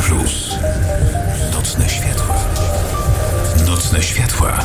Plus. Nocne światła. Nocne światła.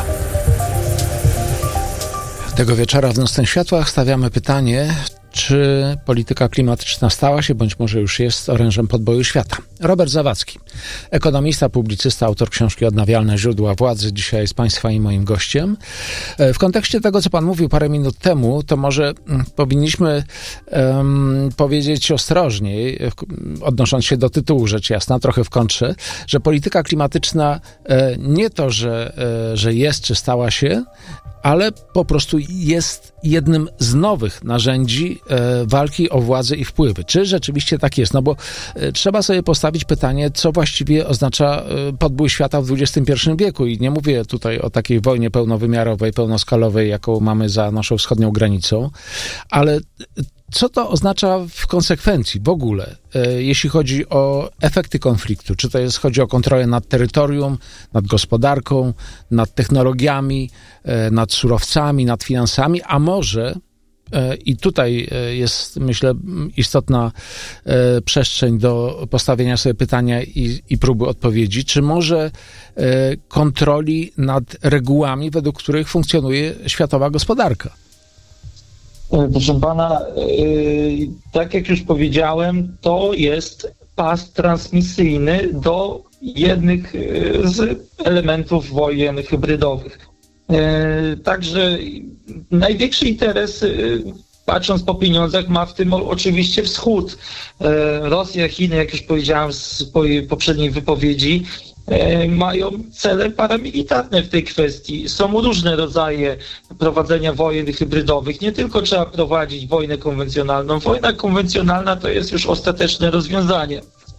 Tego wieczora w Nocnych Światłach stawiamy pytanie, czy polityka klimatyczna stała się, bądź może już jest orężem podboju świata. Robert Zawadzki, ekonomista, publicysta, autor książki Odnawialne źródła władzy, dzisiaj jest Państwa i moim gościem. W kontekście tego, co Pan mówił parę minut temu, to może powinniśmy powiedzieć ostrożniej, odnosząc się do tytułu, rzecz jasna, trochę w kontrze, że polityka klimatyczna nie to, że jest czy stała się, ale po prostu jest jednym z nowych narzędzi walki o władzę i wpływy. Czy rzeczywiście tak jest? No bo trzeba sobie postawić pytanie, co właściwie oznacza podbój świata w XXI wieku. I nie mówię tutaj o takiej wojnie pełnowymiarowej, pełnoskalowej, jaką mamy za naszą wschodnią granicą, ale co to oznacza w konsekwencji w ogóle, jeśli chodzi o efekty konfliktu? Czy to chodzi o kontrolę nad terytorium, nad gospodarką, nad technologiami, nad surowcami, nad finansami, a może, i tutaj jest, myślę, istotna przestrzeń do postawienia sobie pytania i próby odpowiedzi, czy może kontroli nad regułami, według których funkcjonuje światowa gospodarka? Proszę pana, tak jak już powiedziałem, to jest pas transmisyjny do jednych z elementów wojen hybrydowych. Także największy interes, patrząc po pieniądzach, ma w tym oczywiście Wschód. Rosja, Chiny, jak już powiedziałem w swojej poprzedniej wypowiedzi, mają cele paramilitarne w tej kwestii. Są różne rodzaje prowadzenia wojen hybrydowych. Nie tylko trzeba prowadzić wojnę konwencjonalną. Wojna konwencjonalna to jest już ostateczne rozwiązanie.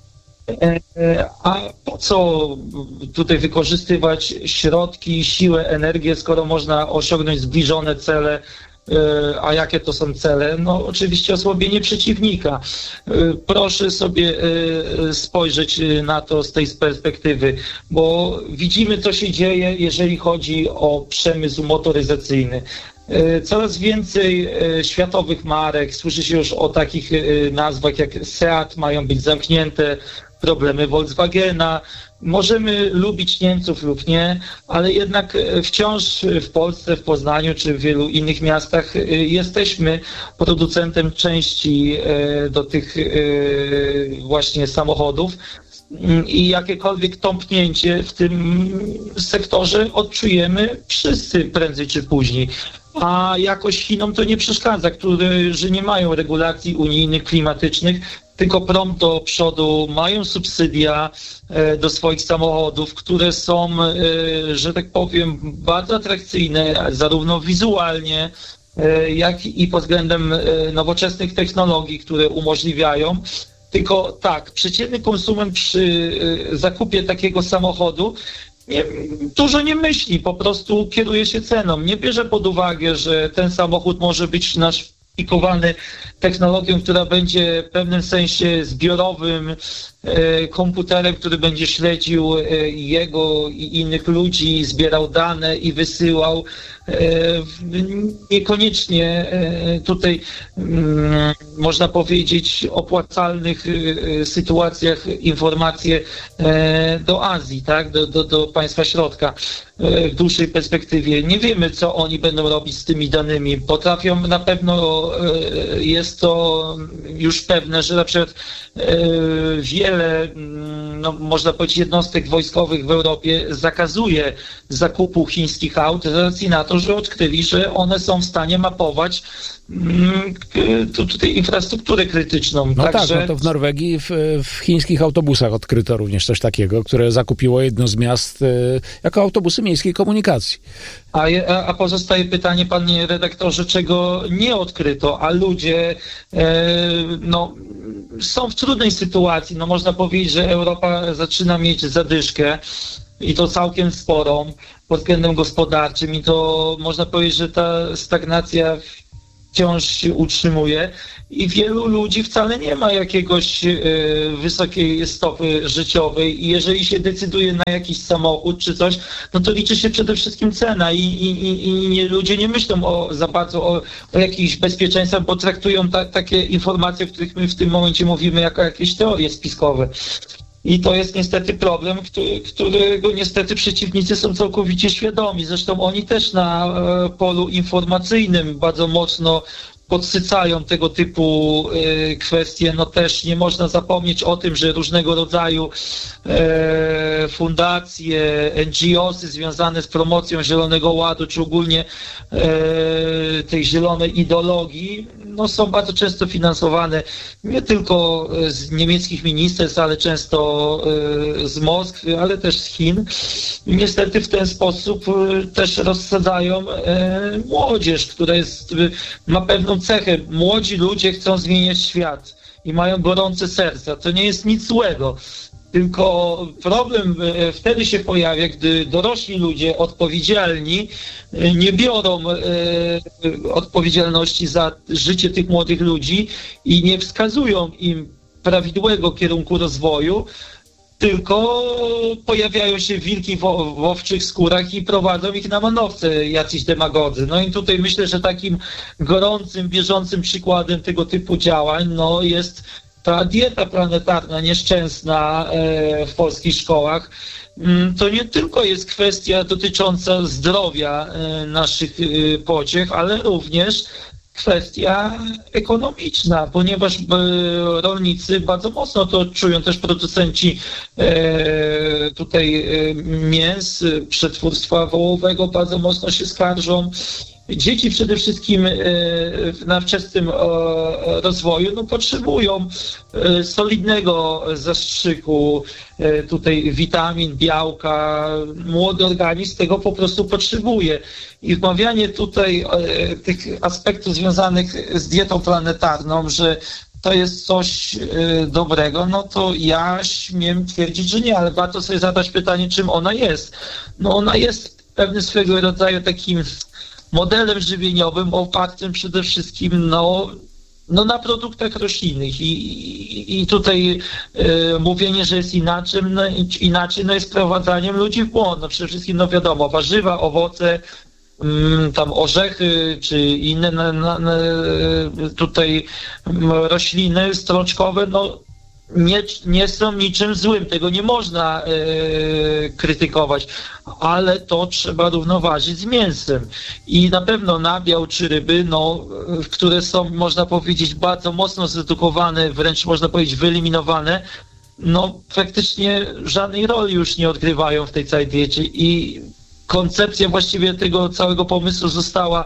A po co tutaj wykorzystywać środki, siłę, energię, skoro można osiągnąć zbliżone cele? A jakie to są cele? No oczywiście osłabienie przeciwnika. Proszę sobie spojrzeć na to z tej perspektywy, bo widzimy, co się dzieje, jeżeli chodzi o przemysł motoryzacyjny. Coraz więcej światowych marek, słyszy się już o takich nazwach jak Seat, mają być zamknięte, problemy Volkswagena. Możemy lubić Niemców lub nie, ale jednak wciąż w Polsce, w Poznaniu czy w wielu innych miastach jesteśmy producentem części do tych właśnie samochodów i jakiekolwiek tąpnięcie w tym sektorze odczujemy wszyscy prędzej czy później. A jakoś Chinom to nie przeszkadza, że nie mają regulacji unijnych, klimatycznych, tylko prompt do przodu, mają subsydia do swoich samochodów, które są, że tak powiem, bardzo atrakcyjne, zarówno wizualnie, jak i pod względem nowoczesnych technologii, które umożliwiają. Tylko tak, przeciętny konsument przy zakupie takiego samochodu dużo nie myśli, po prostu kieruje się ceną. Nie bierze pod uwagę, że ten samochód może być naszpikowany technologią, która będzie w pewnym sensie zbiorowym komputerem, który będzie śledził jego i innych ludzi, zbierał dane i wysyłał. Niekoniecznie tutaj można powiedzieć opłacalnych sytuacjach informacje do Azji, tak? do państwa środka w dłuższej perspektywie. Nie wiemy, co oni będą robić z tymi danymi. Potrafią, na pewno jest to już pewne, że na przykład wiele, można powiedzieć, jednostek wojskowych w Europie zakazuje zakupu chińskich aut z racji na to, że odkryli, że one są w stanie mapować tutaj infrastrukturę krytyczną. No także... tak, no to w Norwegii w chińskich autobusach odkryto również coś takiego, które zakupiło jedno z miast jako autobusy miejskiej komunikacji. A pozostaje pytanie, panie redaktorze, czego nie odkryto, a ludzie są w trudnej sytuacji. No można powiedzieć, że Europa zaczyna mieć zadyszkę i to całkiem sporą pod względem gospodarczym i to można powiedzieć, że ta stagnacja wciąż się utrzymuje i wielu ludzi wcale nie ma jakiegoś wysokiej stopy życiowej i jeżeli się decyduje na jakiś samochód czy coś, no to liczy się przede wszystkim cena i ludzie nie myślą za bardzo o jakichś bezpieczeństwach, bo traktują takie informacje, o których my w tym momencie mówimy, jako jakieś teorie spiskowe. I to jest niestety problem, którego niestety przeciwnicy są całkowicie świadomi. Zresztą oni też na polu informacyjnym bardzo mocno podsycają tego typu kwestie. No też nie można zapomnieć o tym, że różnego rodzaju fundacje, NGO-sy związane z promocją Zielonego Ładu, czy ogólnie tej zielonej ideologii, no są bardzo często finansowane nie tylko z niemieckich ministerstw, ale często z Moskwy, ale też z Chin. I niestety w ten sposób też rozsadzają młodzież, która ma pewną cechę. Młodzi ludzie chcą zmieniać świat i mają gorące serca. To nie jest nic złego. Tylko problem wtedy się pojawia, gdy dorośli ludzie odpowiedzialni nie biorą odpowiedzialności za życie tych młodych ludzi i nie wskazują im prawidłowego kierunku rozwoju, tylko pojawiają się wilki w owczych skórach i prowadzą ich na manowce jacyś demagodzy. No i tutaj myślę, że takim gorącym, bieżącym przykładem tego typu działań no jest ta dieta planetarna nieszczęsna w polskich szkołach. To nie tylko jest kwestia dotycząca zdrowia naszych pociech, ale również kwestia ekonomiczna, ponieważ rolnicy bardzo mocno to czują, też producenci tutaj mięs, przetwórstwa wołowego bardzo mocno się skarżą. Dzieci przede wszystkim na wczesnym rozwoju no, potrzebują solidnego zastrzyku tutaj witamin, białka. Młody organizm tego po prostu potrzebuje. I wmawianie tutaj tych aspektów związanych z dietą planetarną, że to jest coś dobrego, no to ja śmiem twierdzić, że nie, ale warto sobie zadać pytanie, czym ona jest. No ona jest pewnym swego rodzaju takim modelem żywieniowym opartym przede wszystkim na produktach roślinnych i tutaj mówienie, że jest inaczej jest wprowadzaniem ludzi w błąd. No przede wszystkim no wiadomo, warzywa, owoce, tam orzechy czy inne tutaj rośliny strączkowe, no nie są niczym złym, tego nie można krytykować, ale to trzeba równoważyć z mięsem. I na pewno nabiał czy ryby, no, które są, można powiedzieć, bardzo mocno zredukowane, wręcz można powiedzieć wyeliminowane, no praktycznie żadnej roli już nie odgrywają w tej całej diecie i koncepcja właściwie tego całego pomysłu została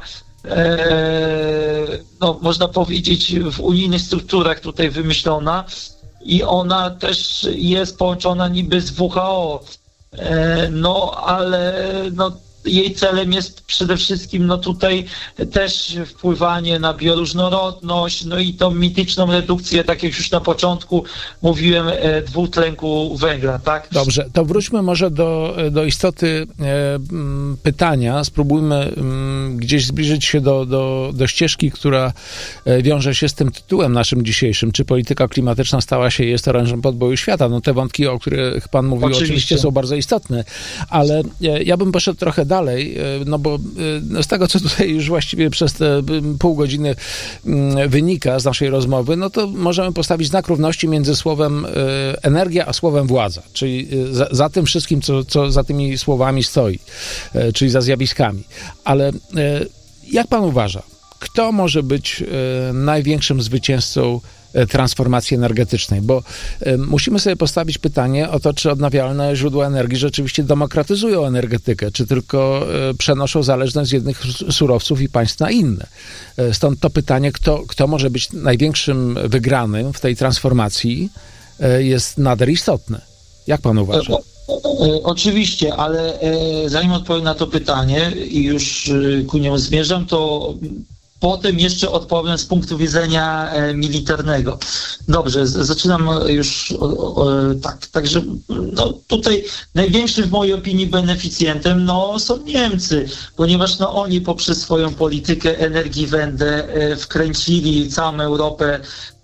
no, można powiedzieć w unijnych strukturach tutaj wymyślona. I ona też jest połączona niby z WHO, no ale no, jej celem jest przede wszystkim no tutaj też wpływanie na bioróżnorodność, no i tą mityczną redukcję, tak jak już na początku mówiłem, dwutlenku węgla, tak? Dobrze, to wróćmy może do istoty pytania. Spróbujmy gdzieś zbliżyć się do ścieżki, która wiąże się z tym tytułem naszym dzisiejszym. Czy polityka klimatyczna stała się i jest orężem podboju świata? No te wątki, o których pan mówił, oczywiście są bardzo istotne, ale ja bym poszedł trochę dalej, no bo z tego, co tutaj już właściwie przez te pół godziny wynika z naszej rozmowy, no to możemy postawić znak równości między słowem energia, a słowem władza, czyli za tym wszystkim, co za tymi słowami stoi, czyli za zjawiskami. Ale jak pan uważa, kto może być największym zwycięzcą transformacji energetycznej, bo musimy sobie postawić pytanie o to, czy odnawialne źródła energii rzeczywiście demokratyzują energetykę, czy tylko przenoszą zależność z jednych surowców i państw na inne. Stąd to pytanie, kto może być największym wygranym w tej transformacji, jest nader istotne. Jak pan uważa? Oczywiście, ale zanim odpowiem na to pytanie i już ku niemu zmierzam, to potem jeszcze odpowiem z punktu widzenia militarnego. Dobrze, zaczynam już tak. Także no, tutaj największym w mojej opinii beneficjentem są Niemcy, ponieważ oni poprzez swoją politykę Energiewende wkręcili całą Europę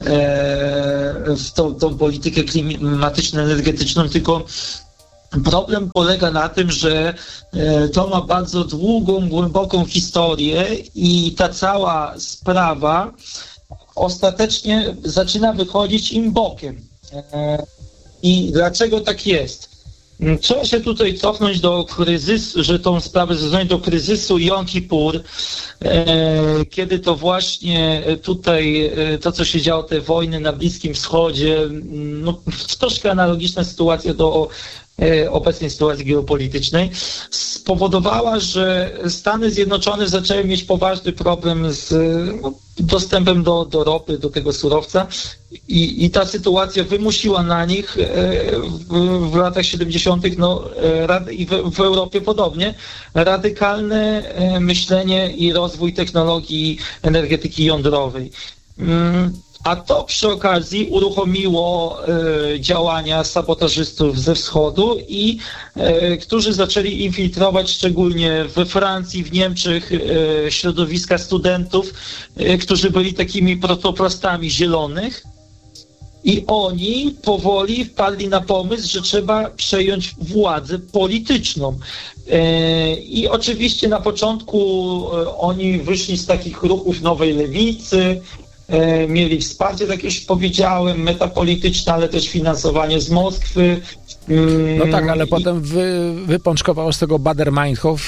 w tą politykę klimatyczno-energetyczną, tylko problem polega na tym, że to ma bardzo długą, głęboką historię i ta cała sprawa ostatecznie zaczyna wychodzić im bokiem. I dlaczego tak jest? Trzeba się tutaj cofnąć do kryzysu, że tą sprawę związać do kryzysu Jom Kippur, kiedy to właśnie tutaj to, co się działo, te wojny na Bliskim Wschodzie, no, troszkę analogiczna sytuacja do obecnej sytuacji geopolitycznej, spowodowała, że Stany Zjednoczone zaczęły mieć poważny problem z dostępem do ropy, do tego surowca i ta sytuacja wymusiła na nich w latach 70. I w Europie podobnie radykalne myślenie i rozwój technologii energetyki jądrowej. A to przy okazji uruchomiło działania sabotażystów ze wschodu którzy zaczęli infiltrować szczególnie we Francji, w Niemczech środowiska studentów, którzy byli takimi protoplastami zielonych. I oni powoli wpadli na pomysł, że trzeba przejąć władzę polityczną. I oczywiście na początku oni wyszli z takich ruchów Nowej Lewicy, mieli wsparcie, tak już powiedziałem, metapolityczne, ale też finansowanie z Moskwy. No tak, ale potem wypączkowało z tego Baader-Meinhof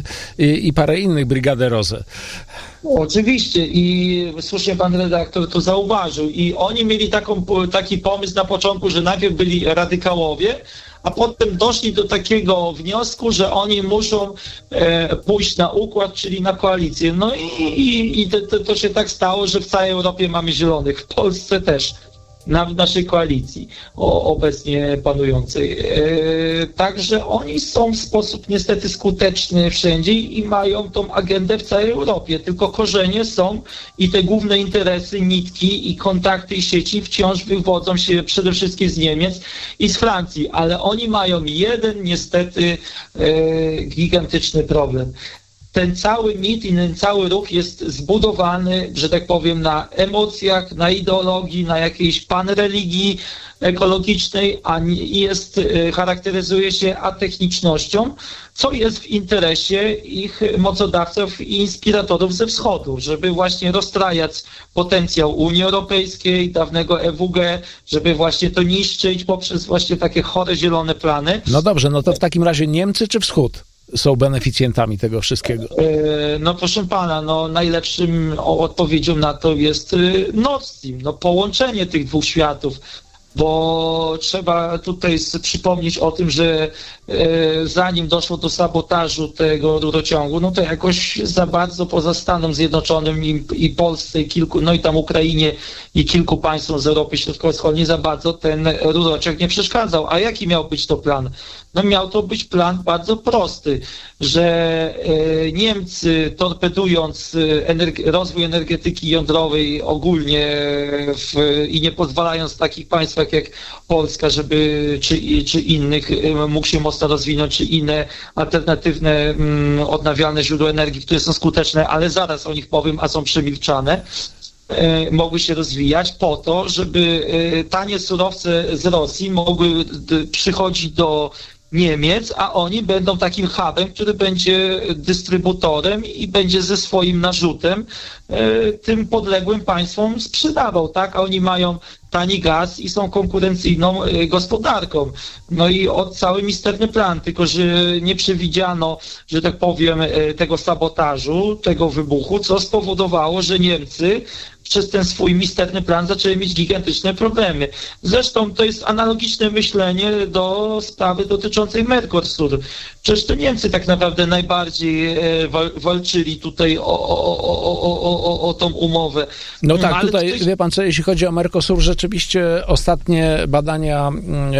i parę innych, Brigade Rose. Oczywiście i słusznie pan redaktor to zauważył. I oni mieli taki pomysł na początku, że najpierw byli radykałowie, a potem doszli do takiego wniosku, że oni muszą pójść na układ, czyli na koalicję. No i to się tak stało, że w całej Europie mamy zielonych, w Polsce też, w naszej koalicji obecnie panującej. Także oni są w sposób niestety skuteczny wszędzie i mają tą agendę w całej Europie, tylko korzenie są i te główne interesy, nitki i kontakty i sieci wciąż wywodzą się przede wszystkim z Niemiec i z Francji, ale oni mają jeden niestety gigantyczny problem. Ten cały mit i ten cały ruch jest zbudowany, że tak powiem, na emocjach, na ideologii, na jakiejś panreligii ekologicznej, charakteryzuje się atechnicznością, co jest w interesie ich mocodawców i inspiratorów ze wschodu, żeby właśnie rozstrajać potencjał Unii Europejskiej, dawnego EWG, żeby właśnie to niszczyć poprzez właśnie takie chore zielone plany. No dobrze, no to w takim razie Niemcy czy Wschód są beneficjentami tego wszystkiego? No proszę pana, najlepszym odpowiedzią na to jest Nord Stream, połączenie tych dwóch światów, bo trzeba tutaj przypomnieć o tym, że zanim doszło do sabotażu tego rurociągu, to jakoś za bardzo poza Stanom Zjednoczonym i Polsce i tam Ukrainie i kilku państwom z Europy Środkowo-Wschodniej za bardzo ten rurociąg nie przeszkadzał. A jaki miał być to plan? Miał to być plan bardzo prosty, że Niemcy, torpedując rozwój energetyki jądrowej ogólnie i nie pozwalając takich państwach jak Polska, żeby czy innych mógł się mocno rozwinąć, czy inne alternatywne odnawialne źródła energii, które są skuteczne, ale zaraz o nich powiem, a są przemilczane, mogły się rozwijać po to, żeby tanie surowce z Rosji mogły przychodzić do Niemiec, a oni będą takim hubem, który będzie dystrybutorem i będzie ze swoim narzutem tym podległym państwom sprzedawał, tak? A oni mają tani gaz i są konkurencyjną gospodarką. I cały misterny plan, tylko że nie przewidziano, że tak powiem, tego sabotażu, tego wybuchu, co spowodowało, że Niemcy przez ten swój misterny plan zaczęły mieć gigantyczne problemy. Zresztą to jest analogiczne myślenie do sprawy dotyczącej Mercosur. Przecież to Niemcy tak naprawdę najbardziej walczyli tutaj o tą umowę. No tak, tutaj wie pan co, jeśli chodzi o Mercosur, rzeczywiście ostatnie badania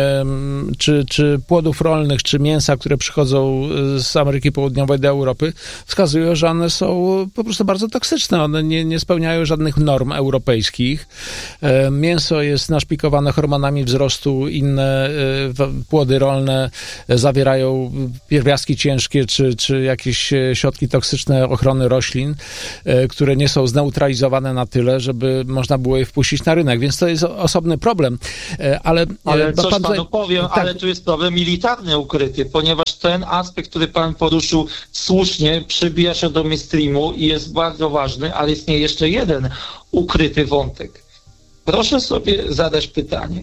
czy płodów rolnych, czy mięsa, które przychodzą z Ameryki Południowej do Europy, wskazują, że one są po prostu bardzo toksyczne. One nie spełniają żadnych norm europejskich. Mięso jest naszpikowane hormonami wzrostu, inne płody rolne zawierają pierwiastki ciężkie, czy jakieś środki toksyczne ochrony roślin, które nie są zneutralizowane na tyle, żeby można było je wpuścić na rynek, więc to jest osobny problem. Ale coś panu powiem, tak. Ale tu jest problem militarny ukryty, ponieważ ten aspekt, który pan poruszył słusznie, przebija się do mainstreamu i jest bardzo ważny, ale istnieje jeszcze jeden ukryty wątek. Proszę sobie zadać pytanie,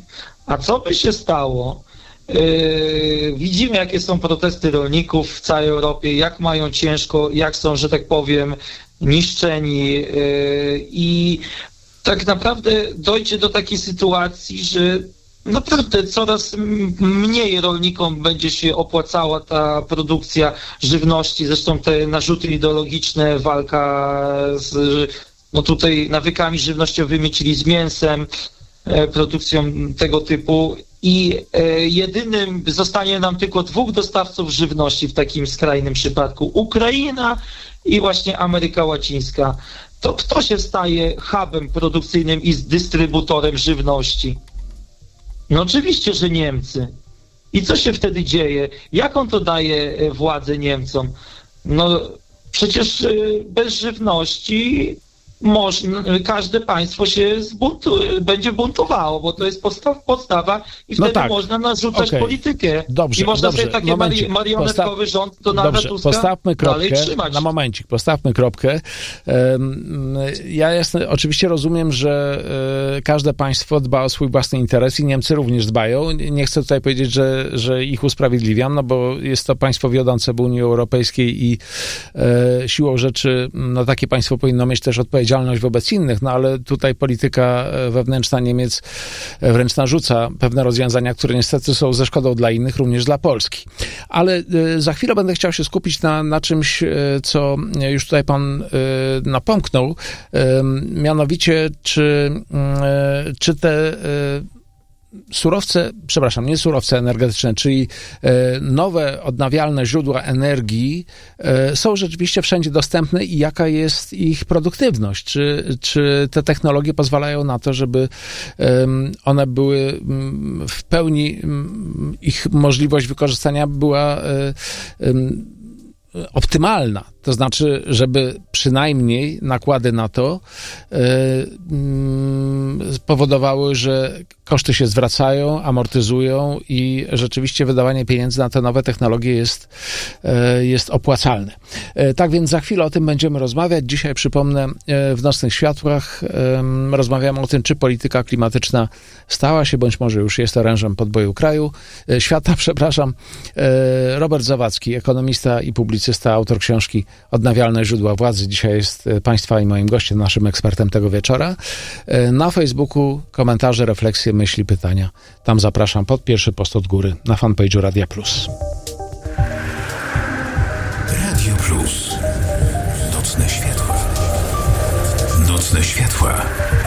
A co by się stało? Widzimy, jakie są protesty rolników w całej Europie, jak mają ciężko, jak są, że tak powiem, niszczeni i tak naprawdę dojdzie do takiej sytuacji, że naprawdę coraz mniej rolnikom będzie się opłacała ta produkcja żywności. Zresztą te narzuty ideologiczne, walka z tutaj nawykami żywnościowymi, czyli z mięsem, produkcją tego typu. I jedynym zostanie nam tylko 2 dostawców żywności w takim skrajnym przypadku. Ukraina i właśnie Ameryka Łacińska. To kto się staje hubem produkcyjnym i dystrybutorem żywności? No oczywiście, że Niemcy. I co się wtedy dzieje? Jaką to daje władzę Niemcom? No przecież bez żywności każde państwo się będzie buntowało, bo to jest podstawa i wtedy można narzucać politykę. Dobrze, i można sobie taki marionetkowy rząd Donalda Tuska dalej trzymać. Na momencik, postawmy kropkę. Ja oczywiście rozumiem, że każde państwo dba o swój własny interes i Niemcy również dbają. Nie chcę tutaj powiedzieć, że ich usprawiedliwiam, no bo jest to państwo wiodące w Unii Europejskiej i siłą rzeczy takie państwo powinno mieć też odpowiedzialność wobec innych, no ale tutaj polityka wewnętrzna Niemiec wręcz narzuca pewne rozwiązania, które niestety są ze szkodą dla innych, również dla Polski. Ale za chwilę będę chciał się skupić na czymś, co już tutaj pan napomknął, mianowicie czy te nie surowce energetyczne, czyli nowe odnawialne źródła energii są rzeczywiście wszędzie dostępne i jaka jest ich produktywność? Czy te technologie pozwalają na to, żeby one były w pełni, ich możliwość wykorzystania była optymalna, to znaczy, żeby przynajmniej nakłady na to powodowały, że koszty się zwracają, amortyzują i rzeczywiście wydawanie pieniędzy na te nowe technologie jest opłacalne. Tak więc za chwilę o tym będziemy rozmawiać. Dzisiaj, przypomnę, w Nocnych Światłach rozmawiamy o tym, czy polityka klimatyczna stała się, bądź może już jest orężem podboju świata. Robert Zawadzki, ekonomista i publicysta, autor książki Odnawialne źródła władzy. Dzisiaj jest Państwa i moim gościem, naszym ekspertem tego wieczora. Na Facebooku komentarze, refleksje, myśli, pytania. Tam zapraszam pod pierwszy post od góry na fanpage'u Radia Plus. Radio Plus. Nocne światła. Nocne światła.